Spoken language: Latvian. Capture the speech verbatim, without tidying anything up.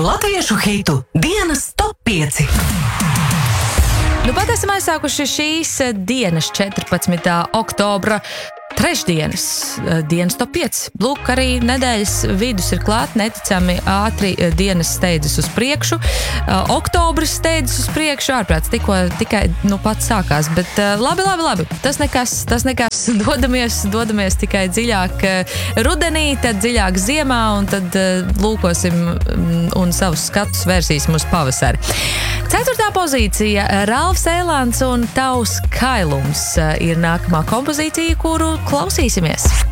latviešu hitu dienas top pieci. Nu, pat esam aizsākuši šīs dienas četrpadsmitā oktobra trešdienas dienas top pieci. Lūk, arī nedēļas vidus ir klāt, neticami ātri dienas steidzas uz priekšu. Oktobris steidzas uz priekšu, ārprāts tikko tikai nu pats sākās, bet labi, labi, labi. Tas nekas, tas nekas. Dodamies, dodamies tikai dziļāk rudenī, tad dziļāk ziemā un tad lūkosim un savus skatus vērsīsim uz pavasari. Ceturtā pozīcija – Ralfs Eilants un Tavs kailums ir nākamā kompozīcija, kuru klausīsimies.